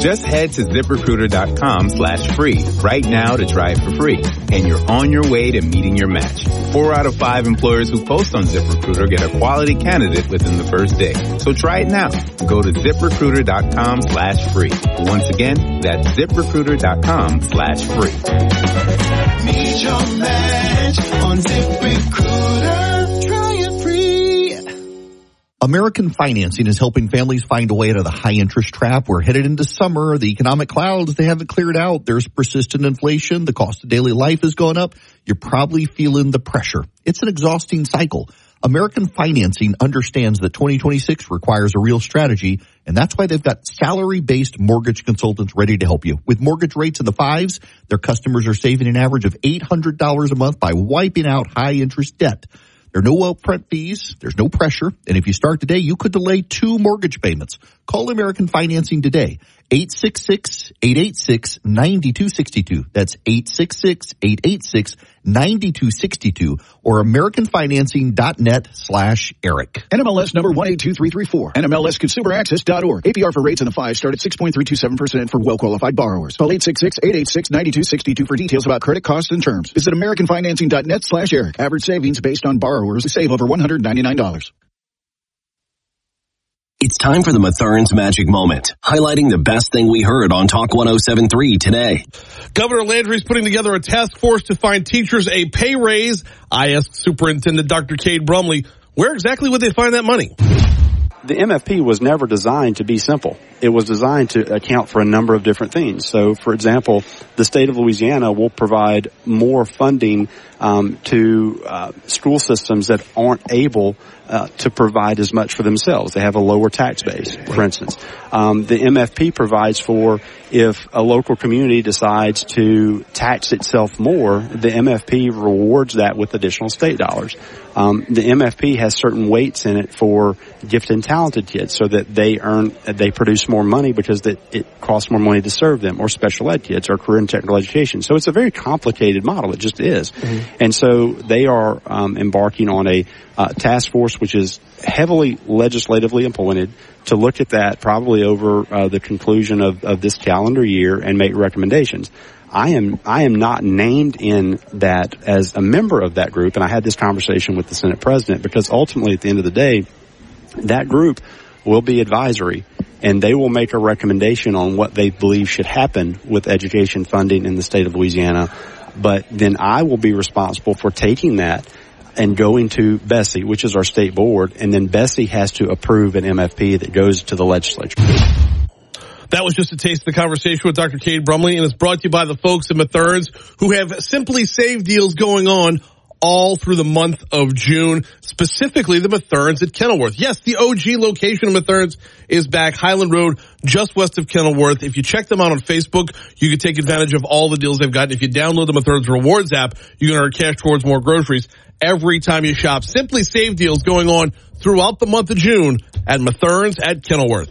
Just head to ZipRecruiter.com/free right now to try it for free. And you're on your way to meeting your match. 4 out of 5 employers who post on ZipRecruiter get a quality candidate within the first day. So try it now. Go to ZipRecruiter.com/free. Once again, that's ZipRecruiter.com/free. Meet your match on ZipRecruiter. Try it free. American Financing is helping families find a way out of the high-interest trap. We're headed into summer. The economic clouds, they haven't cleared out. There's persistent inflation. The cost of daily life is going up. You're probably feeling the pressure. It's an exhausting cycle. American Financing understands that 2026 requires a real strategy, and that's why they've got salary-based mortgage consultants ready to help you. With mortgage rates in the 5s, their customers are saving an average of $800 a month by wiping out high-interest debt. There are no upfront fees. There's no pressure. And if you start today, you could delay 2 mortgage payments. Call American Financing today. 866-886-9262. That's 866-886-9262 or AmericanFinancing.net/Eric. NMLS number 182334. NMLSConsumerAccess.org. APR for rates in the 5 start at 6.327% for well-qualified borrowers. Call 866-886-9262 for details about credit costs and terms. Visit AmericanFinancing.net/Eric. Average savings based on borrowers who save over $199. It's time for the Mathurin's Magic Moment, highlighting the best thing we heard on Talk 107.3 today. Governor Landry's putting together a task force to find teachers a pay raise. I asked Superintendent Dr. Cade Brumley, where exactly would they find that money? The MFP was never designed to be simple. It was designed to account for a number of different things. So, for example, the state of Louisiana will provide more funding to school systems that aren't able to provide as much for themselves. They have a lower tax base, for instance. The MFP provides for if a local community decides to tax itself more, the MFP rewards that with additional state dollars. The MFP has certain weights in it for gifted and talented kids so that they produce more money because it costs more money to serve them, or special ed kids, or career and technical education. So it's a very complicated model. It just is. Mm-hmm. And so they are embarking on a task force which is heavily legislatively appointed to look at that probably over the conclusion of this calendar year and make recommendations. I am not named in that as a member of that group, and I had this conversation with the Senate President because ultimately at the end of the day, that group will be advisory, and they will make a recommendation on what they believe should happen with education funding in the state of Louisiana. But then I will be responsible for taking that and going to Bessie, which is our state board, and then Bessie has to approve an MFP that goes to the legislature. That was just a taste of the conversation with Dr. Cade Brumley, and it's brought to you by the folks at Mathurin's who have Simply Save deals going on all through the month of June, specifically the Mathurin's at Kenilworth. Yes, the OG location of Mathurin's is back, Highland Road, just west of Kenilworth. If you check them out on Facebook, you can take advantage of all the deals they've got. If you download the Mathurin's Rewards app, you can earn cash towards more groceries every time you shop. Simply Save deals going on throughout the month of June at Mathurin's at Kenilworth.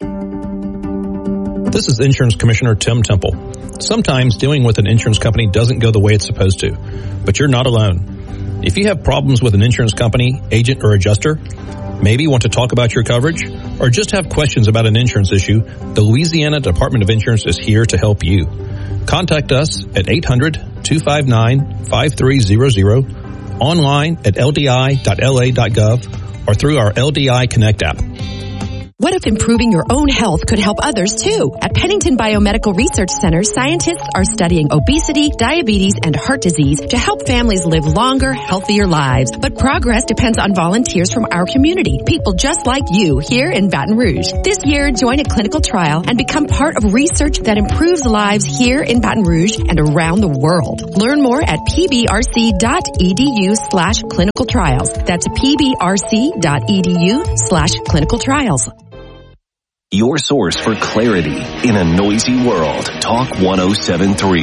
This is Insurance Commissioner Tim Temple. Sometimes dealing with an insurance company doesn't go the way it's supposed to, but you're not alone. If you have problems with an insurance company, agent, or adjuster, maybe want to talk about your coverage, or just have questions about an insurance issue, the Louisiana Department of Insurance is here to help you. Contact us at 800-259-5300, online at ldi.la.gov, or through our LDI Connect app. What if improving your own health could help others too? At Pennington Biomedical Research Center, scientists are studying obesity, diabetes, and heart disease to help families live longer, healthier lives. But progress depends on volunteers from our community, people just like you here in Baton Rouge. This year, join a clinical trial and become part of research that improves lives here in Baton Rouge and around the world. Learn more at pbrc.edu/clinical trials. That's pbrc.edu/clinical trials. Your source for clarity in a noisy world. Talk 107.3.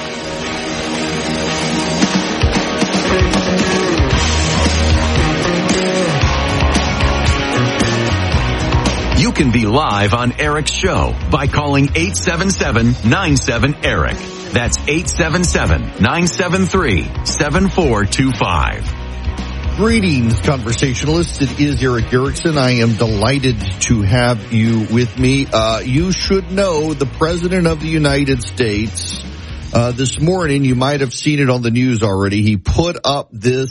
You can be live on Eric's show by calling 877-97-ERIC. That's 877-973-7425. Greetings, conversationalists. It is Eric Erickson. I am delighted to have you with me. You should know the President of the United States, this morning, you might have seen it on the news already, he put up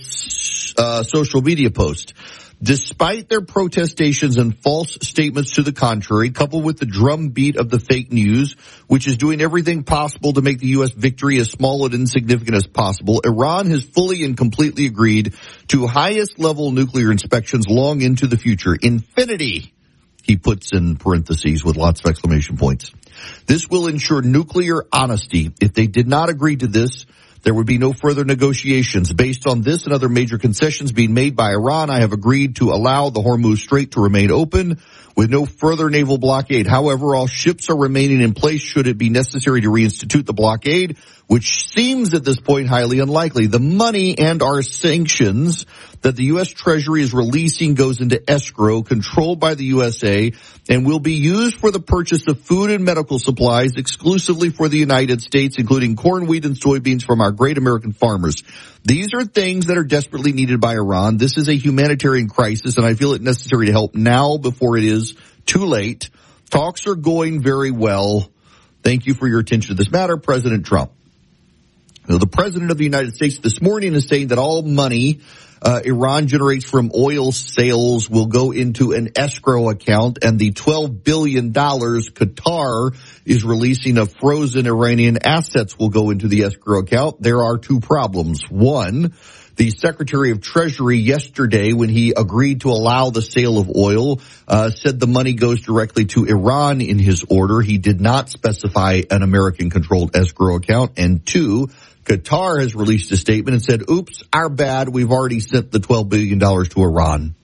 this social media post. Despite their protestations and false statements to the contrary, coupled with the drumbeat of the fake news, which is doing everything possible to make the U.S. victory as small and insignificant as possible, Iran has fully and completely agreed to highest level nuclear inspections long into the future. Infinity, he puts in parentheses with lots of exclamation points. This will ensure nuclear honesty. If they did not agree to this, there would be no further negotiations. Based on this and other major concessions being made by Iran, I have agreed to allow the Hormuz Strait to remain open with no further naval blockade. However, all ships are remaining in place should it be necessary to reinstitute the blockade, which seems at this point highly unlikely. The money and our sanctions that the U.S. Treasury is releasing goes into escrow controlled by the USA and will be used for the purchase of food and medical supplies exclusively for the United States, including corn, wheat, and soybeans from our great American farmers. These are things that are desperately needed by Iran. This is a humanitarian crisis, and I feel it necessary to help now before it is too late. Talks are going very well. Thank you for your attention to this matter, President Trump. Now, the President of the United States this morning is saying that all money Iran generates from oil sales will go into an escrow account, and the $12 billion Qatar is releasing of frozen Iranian assets will go into the escrow account. There are two problems. One, the Secretary of Treasury yesterday, when he agreed to allow the sale of oil, said the money goes directly to Iran in his order. He did not specify an American-controlled escrow account. And two, Qatar has released a statement and said, oops, our bad, we've already sent the $12 billion to Iran.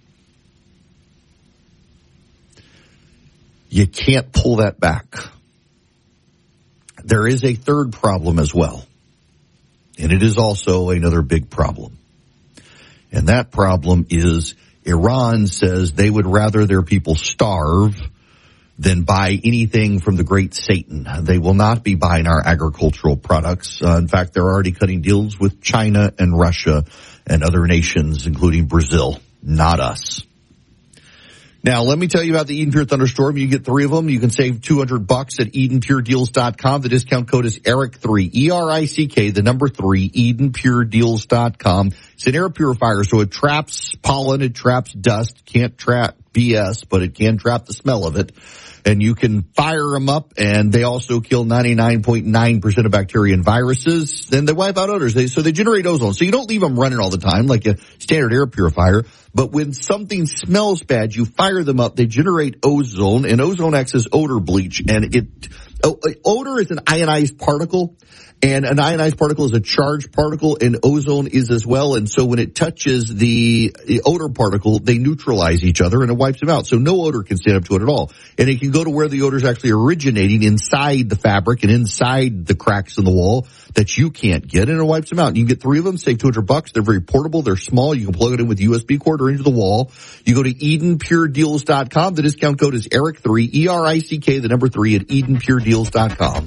You can't pull that back. There is a third problem as well, and it is also another big problem. And that problem is Iran says they would rather their people starve than buy anything from the great Satan. They will not be buying our agricultural products. In fact, they're already cutting deals with China and Russia and other nations, including Brazil, not us. Now, let me tell you about the Eden Pure Thunderstorm. You get 3 of them. You can save $200 at EdenPureDeals.com. The discount code is ERIC3, E-R-I-C-K, the number 3, EdenPureDeals.com. It's an air purifier, so it traps pollen, it traps dust. Can't trap BS, but it can trap the smell of it. And you can fire them up, and they also kill 99.9% of bacteria and viruses. Then they wipe out odors. So they generate ozone. So you don't leave them running all the time like a standard air purifier. But when something smells bad, you fire them up. They generate ozone, and ozone acts as odor bleach. And odor is an ionized particle. And an ionized particle is a charged particle, and ozone is as well. And so when it touches the odor particle, they neutralize each other, and it wipes them out. So no odor can stand up to it at all. And it can go to where the odor is actually originating inside the fabric and inside the cracks in the wall that you can't get, and it wipes them out. You can get 3 of them, save $200. They're very portable. They're small. You can plug it in with a USB cord or into the wall. You go to EdenPureDeals.com. The discount code is ERIC3, E-R-I-C-K, the number 3 at EdenPureDeals.com.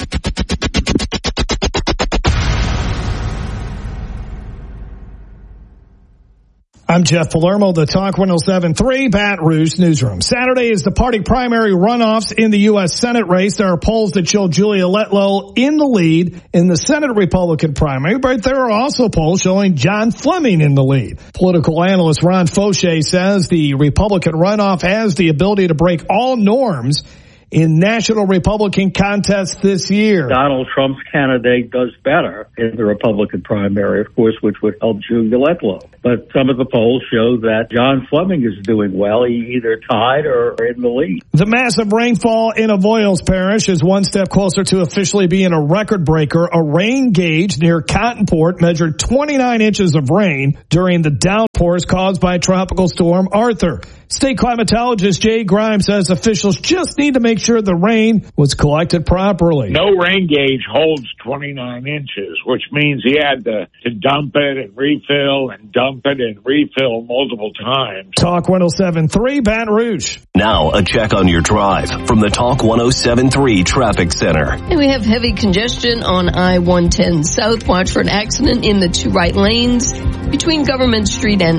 I'm Jeff Palermo, the Talk 107.3 Baton Rouge Newsroom. Saturday is the party primary runoffs in the U.S. Senate race. There are polls that show Julia Letlow in the lead in the Senate Republican primary, but there are also polls showing John Fleming in the lead. Political analyst Ron Fauché says the Republican runoff has the ability to break all norms in national Republican contests this year. Donald Trump's candidate does better in the Republican primary, of course, which would help Julia Letlow. But some of the polls show that John Fleming is doing well. He either tied or in the lead. The massive rainfall in Avoyelles Parish is one step closer to officially being a record breaker. A rain gauge near Cottonport measured 29 inches of rain during the downpours caused by Tropical Storm Arthur. State climatologist Jay Grimes says officials just need to make make sure the rain was collected properly. No rain gauge holds 29 inches, which means he had to dump it and refill and dump it and refill multiple times. Talk 107.3 Baton Rouge. Now a check on your drive from the Talk 107.3 Traffic Center. And we have heavy congestion on I-110 South. Watch for an accident in the two right lanes between Government Street and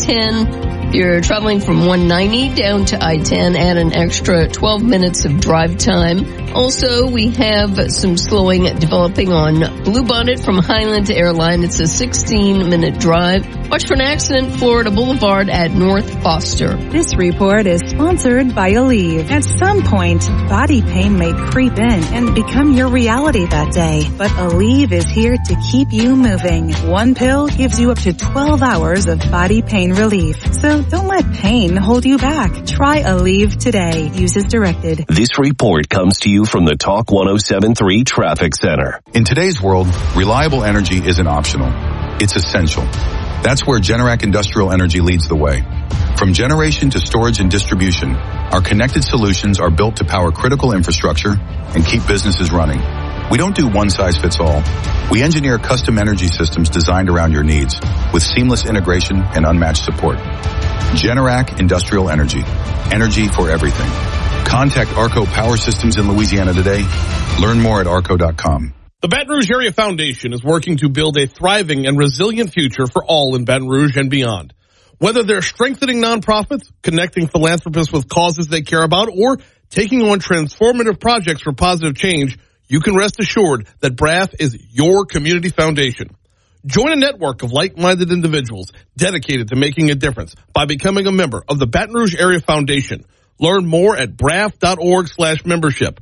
I-10. If you're traveling from 190 down to I-10, add an extra 12 minutes of drive time. Also, we have some slowing developing on Bluebonnet from Highland to Airline. It's a 16-minute drive. Watch for an accident, Florida Boulevard at North Foster. This report is sponsored by Aleve. At some point, body pain may creep in and become your reality that day. But Aleve is here to keep you moving. One pill gives you up to 12 hours of body pain relief. So don't let pain hold you back. Try Aleve today. Use as directed. This report comes to you from the Talk 107.3 Traffic Center. In today's world, reliable energy isn't optional. It's essential. That's where Generac Industrial Energy leads the way. From generation to storage and distribution, our connected solutions are built to power critical infrastructure and keep businesses running. We don't do one size fits all. We engineer custom energy systems designed around your needs with seamless integration and unmatched support. Generac Industrial Energy. Energy for everything. Contact Arco Power Systems in Louisiana today. Learn more at arco.com. The Baton Rouge Area Foundation is working to build a thriving and resilient future for all in Baton Rouge and beyond. Whether they're strengthening nonprofits, connecting philanthropists with causes they care about, or taking on transformative projects for positive change, you can rest assured that BRAF is your community foundation. Join a network of like-minded individuals dedicated to making a difference by becoming a member of the Baton Rouge Area Foundation. Learn more at braf.org/membership.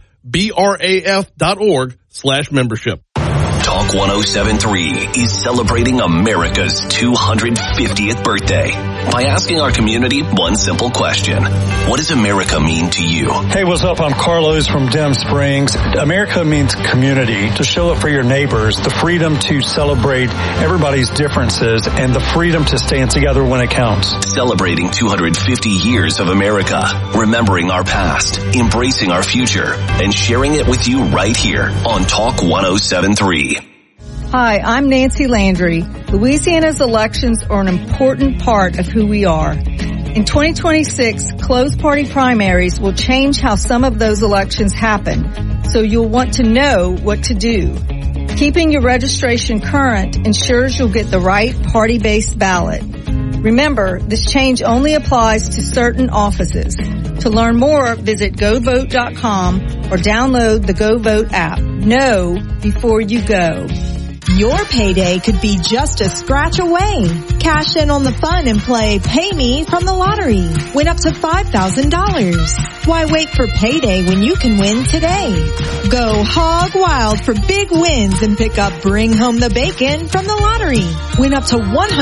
BRAF.org/membership. Talk 107.3 is celebrating America's 250th birthday by asking our community one simple question. What does America mean to you? Hey, what's up? I'm Carlos from Dem Springs. America means community, to show up for your neighbors, the freedom to celebrate everybody's differences, and the freedom to stand together when it counts. Celebrating 250 years of America, remembering our past, embracing our future, and sharing it with you right here on Talk 107.3. Hi, I'm Nancy Landry. Louisiana's elections are an important part of who we are. In 2026, closed party primaries will change how some of those elections happen, so you'll want to know what to do. Keeping your registration current ensures you'll get the right party-based ballot. Remember, this change only applies to certain offices. To learn more, visit GoVote.com or download the GoVote app. Know before you go. Your payday could be just a scratch away. Cash in on the fun and play Pay Me from the lottery. Win up to $5,000. Why wait for payday when you can win today? Go hog wild for big wins and pick up Bring Home the Bacon from the lottery. Win up to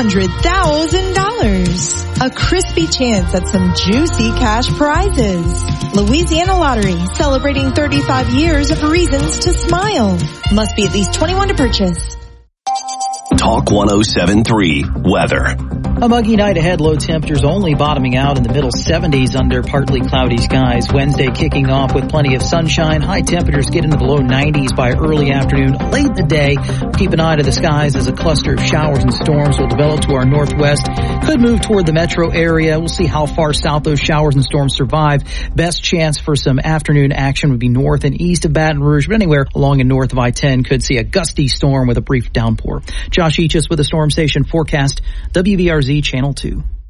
$100,000. A crispy chance at some juicy cash prizes. Louisiana Lottery, celebrating 35 years of reasons to smile. Must be at least 21 to purchase. Talk 107.3 Weather. A muggy night ahead, low temperatures only bottoming out in the middle 70s under partly cloudy skies. Wednesday kicking off with plenty of sunshine. High temperatures get into the low 90s by early afternoon. Late in the day, keep an eye to the skies as a cluster of showers and storms will develop to our northwest. Could move toward the metro area. We'll see how far south those showers and storms survive. Best chance for some afternoon action would be north and east of Baton Rouge, but anywhere along and north of I-10 could see a gusty storm with a brief downpour. Josh Eachus with the Storm Station forecast, WVRZ Channel 2.